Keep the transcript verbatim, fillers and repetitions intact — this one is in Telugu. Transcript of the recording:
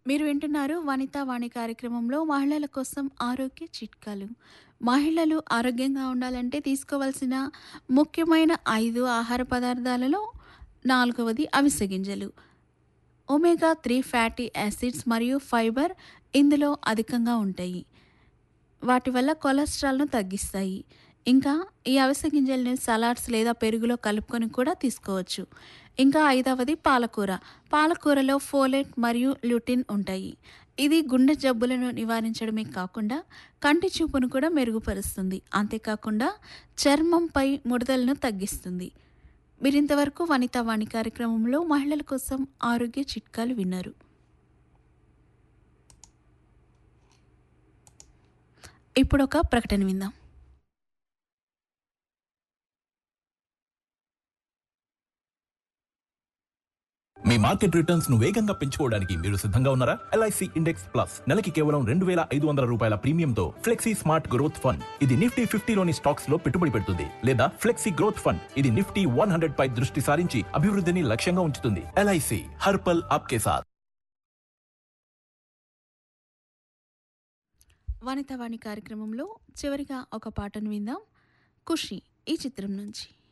మీరు వింటున్నారు వనితా వాణి కార్యక్రమంలో మహిళల కోసం ఆరోగ్య చిట్కాలు. మహిళలు ఆరోగ్యంగా ఉండాలంటే తీసుకోవాల్సిన ముఖ్యమైన ఐదు ఆహార పదార్థాలలో నాలుగవది అవిసె గింజలు. ఒమేగా త్రీ ఫ్యాటీ యాసిడ్స్ మరియు ఫైబర్ ఇందులో అధికంగా ఉంటాయి. వాటి వల్ల కొలెస్ట్రాల్‌ను తగ్గిస్తాయి. ఇంకా ఈ అవిసె గింజల్ని సలాడ్స్ లేదా పెరుగులో కలుపుకొని కూడా తీసుకోవచ్చు. ఇంకా ఐదవది పాలకూర. పాలకూరలో ఫోలేట్ మరియు ల్యూటిన్ ఉంటాయి. ఇది గుండె జబ్బులను నివారించడమే కాకుండా కంటి చూపును కూడా మెరుగుపరుస్తుంది. అంతేకాకుండా చర్మంపై ముడతలను తగ్గిస్తుంది. మీరింతవరకు వనితా వాణి కార్యక్రమంలో మహిళల కోసం ఆరోగ్య చిట్కాలు విన్నారు. ఇప్పుడొక ప్రకటన విందాం. మీ మార్కెట్ రిటర్న్స్ ను వేగంగా పెంచుకోవడానికి మీరు సిద్ధంగా ఉన్నారా? ఎల్ఐసి ఇండెక్స్ ప్లస్ నెలకి కేవలం రెండు వేల ఐదు వందల రూపాయల ప్రీమియంతో ఫ్లెక్సీ స్మార్ట్ గ్రోత్ ఫండ్. ఇది నిఫ్టీ ఫిఫ్టీలోని స్టాక్స్ లో పెట్టుబడి పెడుతుంది. లేదా ఫ్లెక్సీ గ్రోత్ ఫండ్. ఇది నిఫ్టీ వన్ హండ్రెడ్ పై దృష్టి సారించి అభివృద్ధిని లక్ష్యంగా ఉంచుతుంది. ఎల్ఐసి హర్పల్ ఆప్కే సాత్. వనితా వాణి కార్యక్రమంలో చివరిగా ఒక పాటను విందాం. ఖుషి ఈ చిత్రం నుంచి.